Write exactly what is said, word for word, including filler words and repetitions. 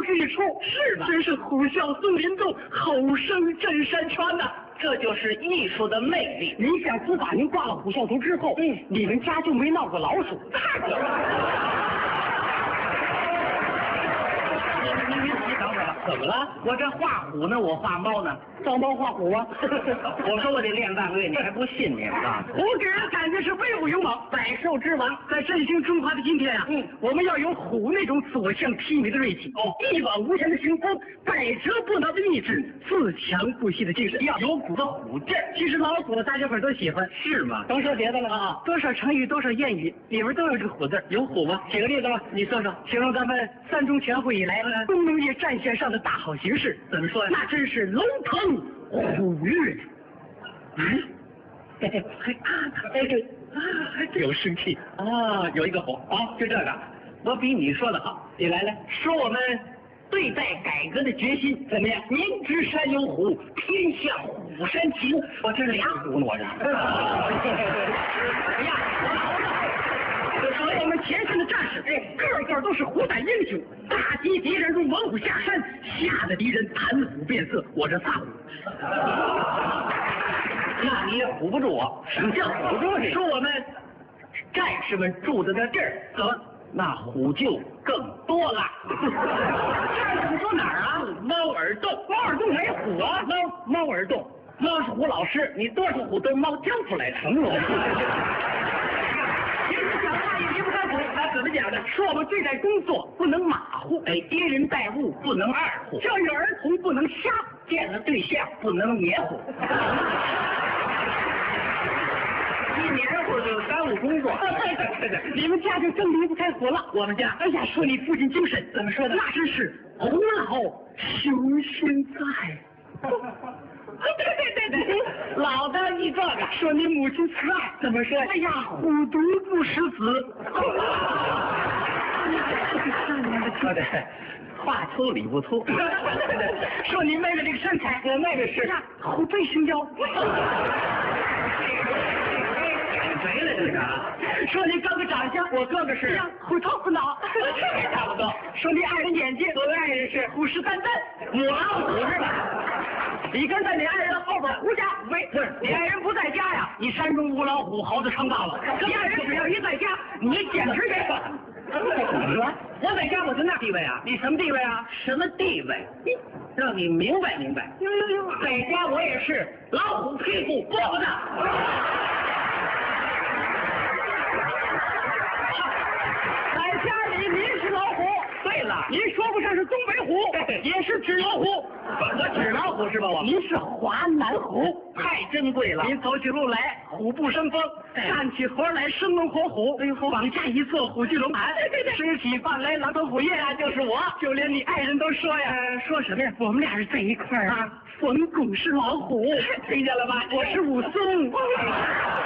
玉出， 是吧？ 真是虎啸松林洞，吼声震山川呐！ 这就是艺术的魅力。 您想司法，您挂了虎啸图之后，嗯，你们家就没闹过老鼠？ 那就。您您您等会儿，怎么了？我这画虎呢，我画猫呢， 照猫画虎啊！ 我说我得练半个月，你还不信你啊？ 虎给人感觉是威武勇猛，百兽之王。在振兴中华的今天啊，嗯，我们要有虎那种所向披靡的锐气，哦，一往无前的雄风，百折不挠的意志，自强不息的精神，要有股的虎劲儿。其实老虎大家伙都喜欢， 是吗？ 甭说别的了啊，多少成语，多少谚语，里边都有这个虎字。有虎吗？举个例子吧，你说说，形容咱们三中全会以来工农业战线上的大好形势， 怎么说呀？ 那真是龙腾虎跃。嗯， 还啊，哎这啊，还有生气啊，有一个虎啊，就这个，我比你说的好。 你来来说我们对待改革的决心怎么样？明知山有虎，偏向虎山行。我这俩虎呢，我这。 哎呀，所以我们前线的战士，哎，个个都是虎胆英雄，打击敌人如猛虎下山，吓得敌人谈虎变色。我这仨虎。 那你也唬不住我。 什么叫唬不住你？ 说我们战士们住的在这儿，怎么那虎就更多了？ 战士说哪儿啊？ 猫耳洞， 猫耳洞没虎啊？ 猫猫耳洞，猫是虎老师，你多少虎都是猫教出来的。 成龙。其实讲话也离不开虎，那怎么讲呢？说我们对待工作不能马虎， 哎，接人待物不能二虎， 教育儿童不能瞎， 见了对象不能黏糊。一黏糊就耽误工作。 对对对对，你们家就真离不开虎了。 我们家， 哎呀，说你父亲精神， 怎么说的？ 那真是虎老雄心在。对对对对， 老的一这个说你母亲慈爱， 怎么说？ 哎呀，虎毒不食子。 说的话粗理不粗。 说你妹妹这个身材， 我妹妹是虎背熊腰。 减肥了这个啊！ 说你哥哥长相， 我哥哥是虎头虎脑， 差不多。 说你爱人眼睛， 我的爱人是虎视眈眈， 母老虎是吧？ 你跟在你爱人后边狐假虎威， 不是你爱人不在家呀，你山中无老虎，猴子撑大了。你爱人只要一在家，你简直这个。 怎么说？我在家我就那地位啊？ 你什么地位啊？ 什么地位？让你明白明白。 呦呦呦！ 在家我也是老虎屁股波子的。 在家里您是老虎， 对了， 您说不上是东北虎，也是纸老虎。 我纸老虎是吧？我您是华南虎， 太珍贵了。 您走起路来虎步生风，干起活来生龙活虎，哎呦，往下一坐虎踞龙盘，吃起饭来狼吞虎咽啊，就是我。就连你爱人都说呀，说什么呀？我们俩人在一块儿啊，冯巩是老虎， 听见了吧？ 我是武松。